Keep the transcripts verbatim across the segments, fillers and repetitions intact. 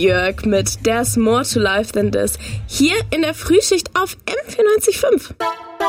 Björk mit There's More to Life Than This. Hier in der Frühschicht auf M vierundneunzig Komma fünf.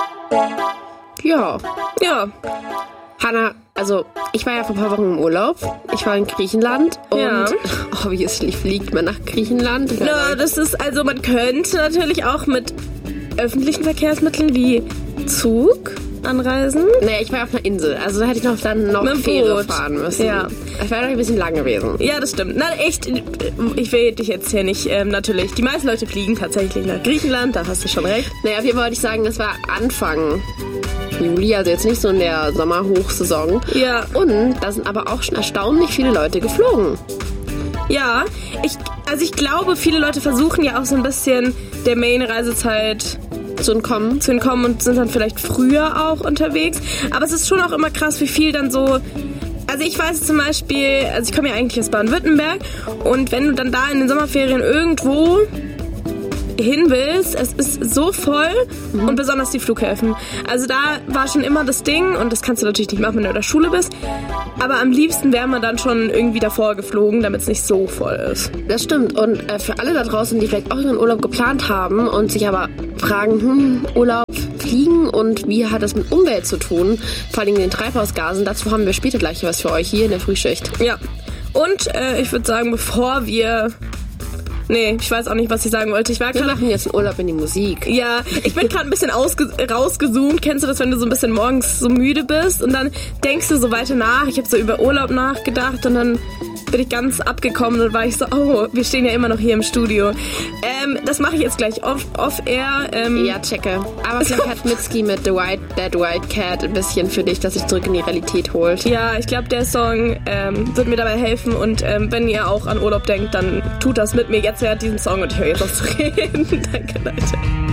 Ja. Ja. Hannah, also ich war ja vor ein paar Wochen im Urlaub. Ich war in Griechenland und Ja. obviously fliegt man nach Griechenland. No, das ist, also man könnte natürlich auch mit öffentlichen Verkehrsmitteln wie Zug anreisen. Naja, ich war auf einer Insel, also da hätte ich noch dann noch Mit dem Fähre Boot. fahren müssen. Ja. Das wäre doch ein bisschen lang gewesen. Ja, das stimmt. Na, echt, ich will dich jetzt hier nicht, ähm, natürlich. Die meisten Leute fliegen tatsächlich nach Griechenland, da hast du schon recht. Naja, auf jeden Fall wollte ich sagen, das war Anfang Juli, also jetzt nicht so in der Sommerhochsaison. Ja. Und da sind aber auch schon erstaunlich viele Leute geflogen. Ja, ich, also ich glaube, viele Leute versuchen ja auch so ein bisschen der Main-Reisezeit Zu entkommen. zu entkommen und sind dann vielleicht früher auch unterwegs. Aber es ist schon auch immer krass, wie viel dann so... Also ich weiß zum Beispiel, also ich komme ja eigentlich aus Baden-Württemberg und wenn du dann da in den Sommerferien irgendwo hin willst, es ist so voll mhm. und besonders die Flughäfen. Also da war schon immer das Ding und das kannst du natürlich nicht machen, wenn du in der Schule bist, aber am liebsten wäre man dann schon irgendwie davor geflogen, damit es nicht so voll ist. Das stimmt. Und äh, für alle da draußen, die vielleicht auch ihren Urlaub geplant haben und sich aber fragen, hm, Urlaub, Fliegen und wie hat das mit Umwelt zu tun, vor allem den Treibhausgasen, dazu haben wir später gleich was für euch hier in der Frühschicht. Ja, und äh, ich würde sagen, bevor wir... Nee, ich weiß auch nicht, was ich sagen wollte. Ich war Wir grad, machen jetzt einen Urlaub in die Musik. ja, ich bin gerade ein bisschen ausge- rausgezoomt. Kennst du das, wenn du so ein bisschen morgens so müde bist und dann denkst du so weiter nach? Ich habe so über Urlaub nachgedacht und dann bin ich ganz abgekommen und war ich so, oh, wir stehen ja immer noch hier im Studio. Ähm, das mache ich jetzt gleich off, off-air. Ähm, Ja, checke. Aber vielleicht hat Mitski mit The White, Dead White Cat ein bisschen für dich, dass sich zurück in die Realität holt. Ja, ich glaube, der Song ähm, wird mir dabei helfen und ähm, wenn ihr auch an Urlaub denkt, dann tut das mit mir. Jetzt hört diesen Song und ich höre jetzt auf zu reden. Danke, Leute.